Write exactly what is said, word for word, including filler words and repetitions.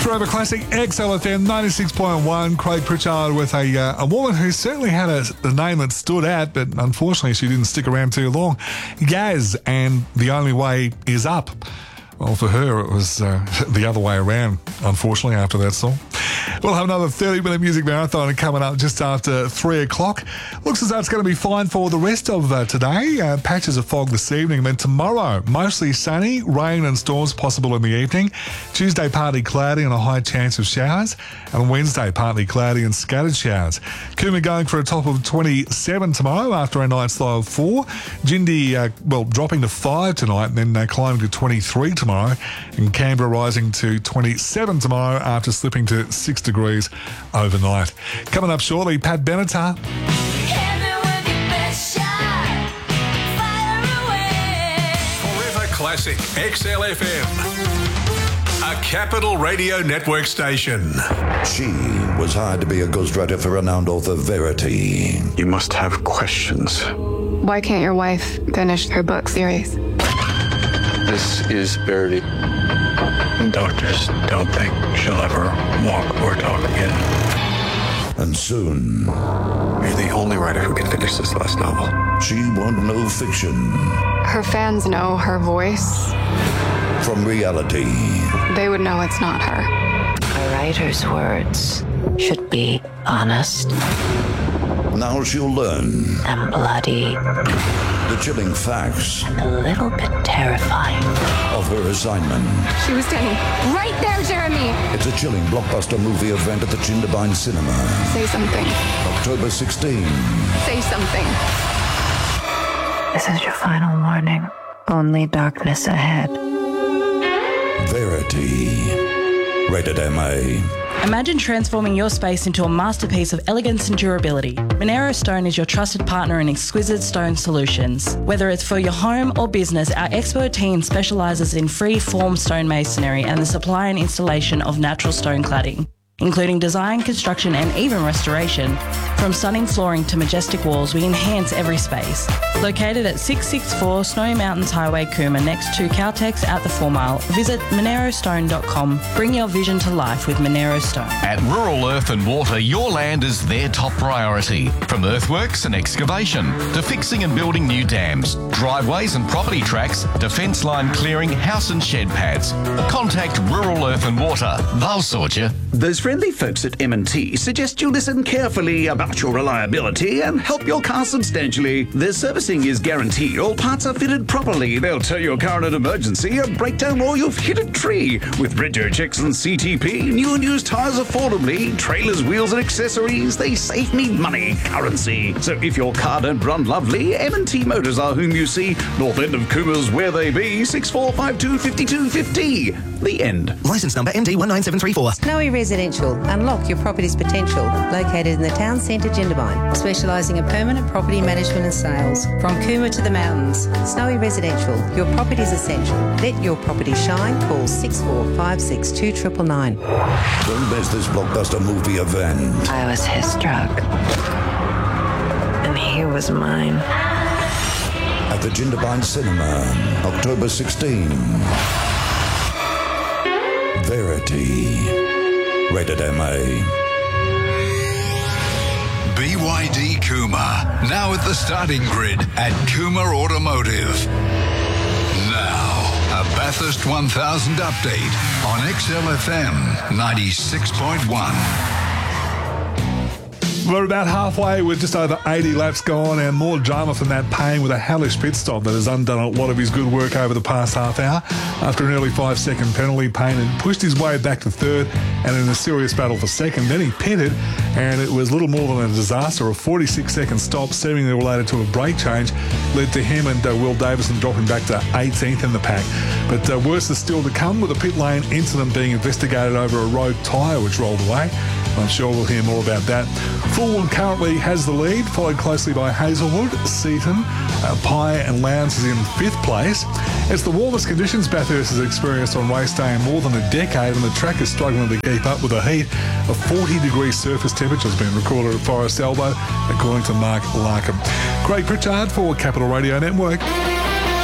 Forever Classic, X L F M ninety-six point one. Craig Pritchard with a uh, a woman who certainly had a, a name that stood out, but unfortunately she didn't stick around too long. Gaz, and The Only Way Is Up. Well, for her, it was uh, the other way around, unfortunately, after that song. We'll have another thirty-minute music marathon coming up just after three o'clock. Looks as though it's going to be fine for the rest of uh, today. Uh, patches of fog this evening. Then tomorrow, mostly sunny, rain and storms possible in the evening. Tuesday, partly cloudy and a high chance of showers. And Wednesday, partly cloudy and scattered showers. Cooma going for a top of twenty-seven tomorrow after a night's low of four. Jindy, uh, well, dropping to five tonight and then uh, climbing to twenty-three tomorrow. Tomorrow, and Canberra rising to twenty-seven tomorrow after slipping to six degrees overnight. Coming up shortly, Pat Benatar. Forever Classic X L F M, a Capital Radio Network station. She was hired to be a ghostwriter for renowned author Verity. You must have questions. Why can't your wife finish her book series? This is Verity. Doctors don't think she'll ever walk or talk again. And soon, You're the only writer who can finish this last novel. she won't know fiction Her fans know her voice. from reality. They would know it's not her. A writer's words should be honest Now she'll learn and bloody, the chilling facts a little bit terrifying. of her assignment. She was standing right there, Jeremy. It's a chilling blockbuster movie event at the Jindabyne Cinema. Say something. October sixteenth. Say something. This is your final warning. Only darkness ahead. Verity. Rated M A. Imagine transforming your space into a masterpiece of elegance and durability. Monero Stone is your trusted partner in exquisite stone solutions. Whether it's for your home or business, our expert team specialises in free-form stonemasonry and the supply and installation of natural stone cladding, including design, construction and even restoration. From stunning flooring to majestic walls, we enhance every space. Located at six sixty-four Snowy Mountains Highway, Cooma, next to Caltex at the Four Mile, visit monero stone dot com. Bring your vision to life with Monero Stone. At Rural Earth and Water, your land is their top priority. From earthworks and excavation to fixing and building new dams, driveways and property tracks to fence line clearing, house and shed pads. Contact Rural Earth and Water. They'll sort you. Those friendly folks at M and T suggest you listen carefully about your reliability and help your car substantially. Their servicing is guaranteed. All parts are fitted properly. They'll tow your car in an emergency, a breakdown, or you've hit a tree. With Rego checks and C T P, new and used tyres affordably, trailers, wheels and accessories, they save me money, currency. So if your car don't run lovely, M and T Motors are whom you see. North end of Cooma's where they be, six four five two, five two five zero. The end. Licence number M D one nine seven three four. Snowy Residential. Unlock your property's potential. Located in the town centre, Jindabyne. Specialising in permanent property management and sales. From Cooma to the mountains. Snowy Residential. Your property's essential. Let your property shine. Call six four five six two nine nine nine. Don't miss this blockbuster movie event. I was his drug. And he was mine. At the Jindabyne Cinema, October sixteenth. Verity. Rated M A. B Y D Cooma, now at the starting grid at Cooma Automotive. Now, a Bathurst one thousand update on X L F M ninety-six point one. We're about halfway with just over eighty laps gone and more drama from that Payne with a hellish pit stop that has undone a lot of his good work over the past half hour. After an early five-second penalty, Payne had pushed his way back to third and in a serious battle for second. Then he pitted and it was little more than a disaster. A forty-six second stop, seemingly related to a brake change, led to him and uh, Will Davison dropping back to eighteenth in the pack. But uh, worse is still to come with a pit lane incident being investigated over a road tyre which rolled away. I'm sure we'll hear more about that. Fulwood currently has the lead, followed closely by Hazelwood, Seaton, uh, Pye and Lowndes is in fifth place. It's the warmest conditions Bathurst has experienced on race day in more than a decade, and the track is struggling to keep up with the heat. A forty degree surface temperature has been recorded at Forest Elbow, according to Mark Larkham. Craig Pritchard for Capital Radio Network.